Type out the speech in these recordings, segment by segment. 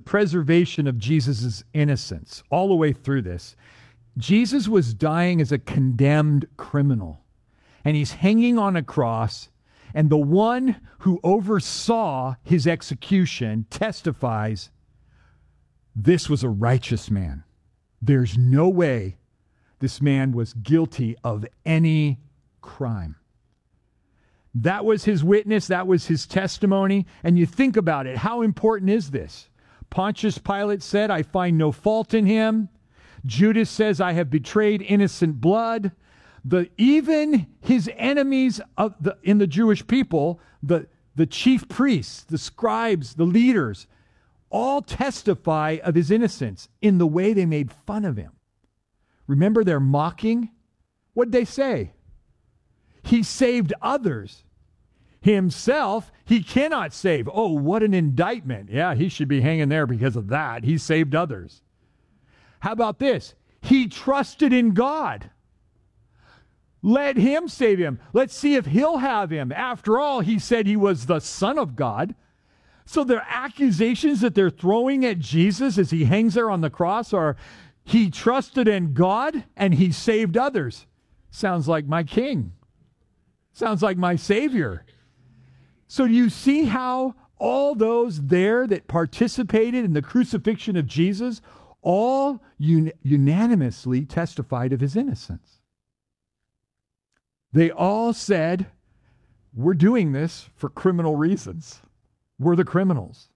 preservation of Jesus' innocence all the way through this. Jesus was dying as a condemned criminal, and he's hanging on a cross, and the one who oversaw his execution testifies, this was a righteous man. There's no way this man was guilty of any crime. That was his witness. That was his testimony. And you think about it. How important is this? Pontius Pilate said, I find no fault in him. Judas says, I have betrayed innocent blood. Even his enemies in the Jewish people, the chief priests, the scribes, the leaders, all testify of his innocence in the way they made fun of him. Remember their mocking? What'd they say? He saved others. Himself, he cannot save. Oh, what an indictment. Yeah, he should be hanging there because of that. He saved others. How about this? He trusted in God. Let him save him. Let's see if he'll have him. After all, he said he was the Son of God. So their accusations that they're throwing at Jesus as he hangs there on the cross are, he trusted in God and he saved others. Sounds like my king. Sounds like my Savior. So do you see how all those there that participated in the crucifixion of Jesus all unanimously testified of his innocence? They all said, we're doing this for criminal reasons. We're the criminals.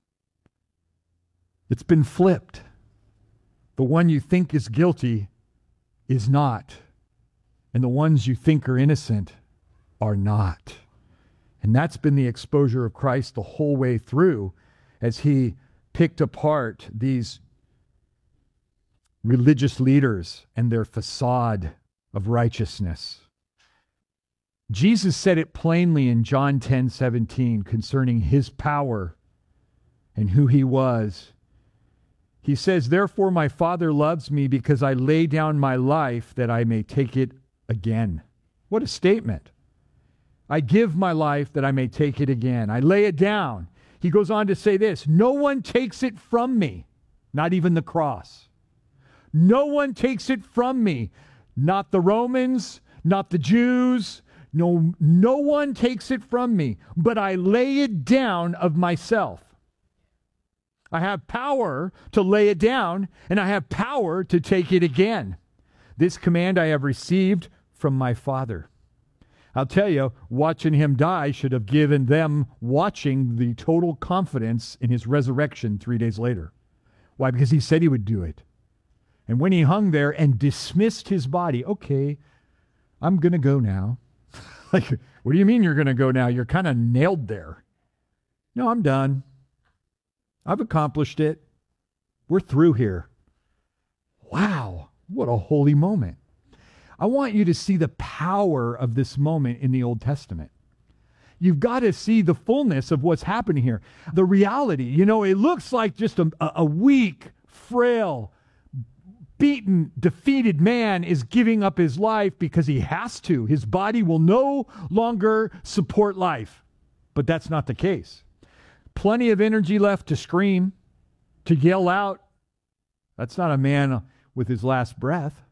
It's been flipped. The one you think is guilty is not. And the ones you think are innocent are not. And that's been the exposure of Christ the whole way through as he picked apart these religious leaders and their facade of righteousness. Jesus said it plainly in John 10:17 concerning his power and who he was. He says, therefore my Father loves me because I lay down my life that I may take it again. What a statement. I give my life that I may take it again. I lay it down. He goes on to say this, no one takes it from me, not even the cross. No one takes it from me, not the Romans, not the Jews. No one takes it from me, but I lay it down of myself. I have power to lay it down, and I have power to take it again. This command I have received from my Father. I'll tell you, watching him die should have given them watching the total confidence in his resurrection 3 days later. Why? Because he said he would do it. And when he hung there and dismissed his body, okay, I'm going to go now. Like, what do you mean you're going to go now? You're kind of nailed there. No, I'm done. I've accomplished it. We're through here. Wow, what a holy moment. I want you to see the power of this moment in the Old Testament. You've got to see the fullness of what's happening here. The reality, it looks like just a weak, frail, beaten, defeated man is giving up his life because he has to. His body will no longer support life. But that's not the case. Plenty of energy left to scream, to yell out. That's not a man with his last breath.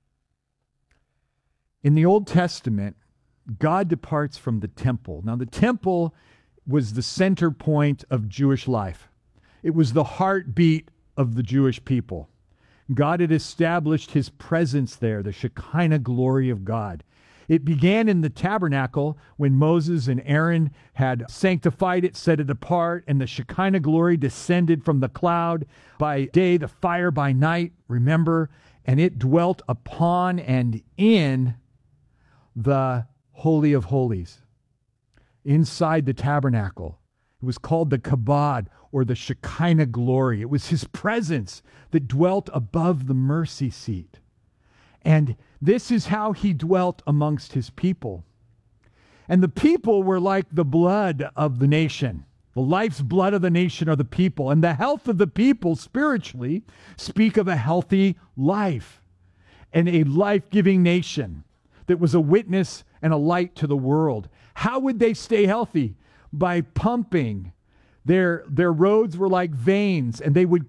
In the Old Testament, God departs from the temple. Now, the temple was the center point of Jewish life. It was the heartbeat of the Jewish people. God had established his presence there, the Shekinah glory of God. It began in the tabernacle when Moses and Aaron had sanctified it, set it apart, and the Shekinah glory descended from the cloud by day, the fire by night, remember, and it dwelt upon and in the Holy of Holies, inside the tabernacle. It was called the Kabod, or the Shekinah glory. It was his presence that dwelt above the mercy seat. And this is how he dwelt amongst his people. And the people were like the blood of the nation. The life's blood of the nation are the people. And the health of the people spiritually speak of a healthy life and a life-giving nation that was a witness and a light to the world. How would they stay healthy? By pumping. Their roads were like veins, and they would